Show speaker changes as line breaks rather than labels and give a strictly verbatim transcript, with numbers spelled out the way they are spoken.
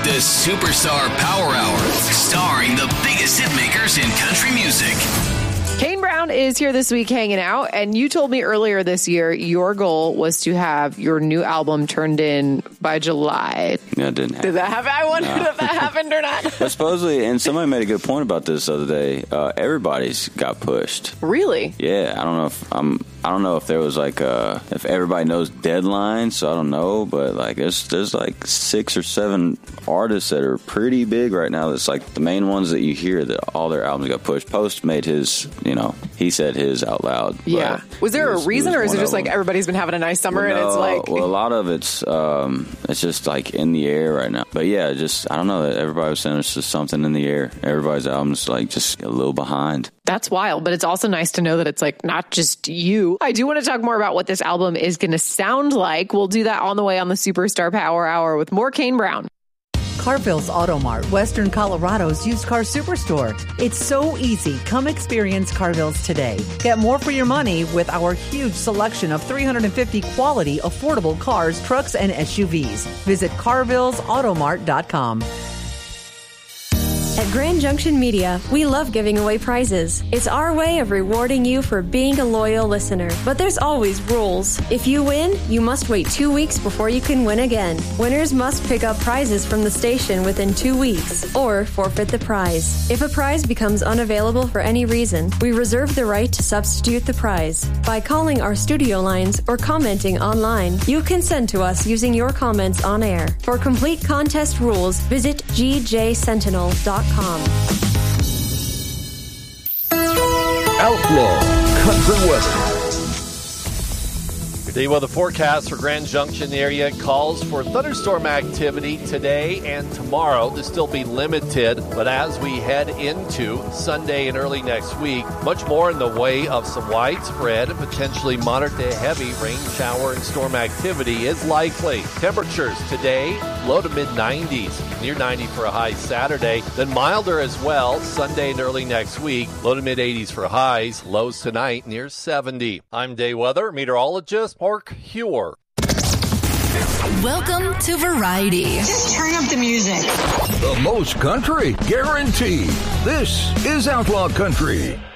The Superstar Power Hour, starring the biggest hit makers in country music.
Kane Brown is here this week hanging out, and you told me earlier this year your goal was to have your new album turned in by July.
Yeah, it didn't happen.
Did that happen? I wondered no. if that happened or not.
But supposedly, and somebody made a good point about this the other day, uh, everybody's got pushed.
Really?
Yeah, I don't know if I'm... I don't know if there was like a, if everybody knows deadlines, so I don't know, but like there's there's like six or seven artists that are pretty big right now. That's like the main ones that you hear that all their albums got pushed. Post made his, you know, he said his out loud.
Yeah. Was there
was,
a reason, or is it just like
them.
everybody's been having a nice summer
well,
and
no,
it's like?
Well, a lot of it's um, it's just like in the air right now. But yeah, just I don't know that everybody was saying there's just something in the air. Everybody's albums like just a little behind.
That's wild, but it's also nice to know that it's like not just you. I do want to talk more about what this album is going to sound like. We'll do that on the way on the Superstar Power Hour with more Kane Brown.
Carville's Auto Mart, Western Colorado's used car superstore. It's so easy. Come experience Carville's today. Get more for your money with our huge selection of three hundred fifty quality, affordable cars, trucks, and S U Vs. Visit carvilles auto mart dot com.
At Grand Junction Media, we love giving away prizes. It's our way of rewarding you for being a loyal listener. But there's always rules. If you win, you must wait two weeks before you can win again. Winners must pick up prizes from the station within two weeks or forfeit the prize. If a prize becomes unavailable for any reason, we reserve the right to substitute the prize. By calling our studio lines or commenting online, you can send to us using your comments on air. For complete contest rules, visit g j sentinel dot com.
Outlaw Country Weather.
The weather forecast for Grand Junction area calls for thunderstorm activity today and tomorrow to still be limited, but as we head into Sunday and early next week, much more in the way of some widespread and potentially moderate to heavy rain, shower, and storm activity is likely. Temperatures today, low to mid nineties, near ninety for a high Saturday, then milder as well Sunday and early next week, low to mid eighties for highs, lows tonight near seventy. I'm Day Weather Meteorologist Mark Hewer.
Welcome to Variety.
Just turn up the music.
The most country, guaranteed. This is Outlaw Country.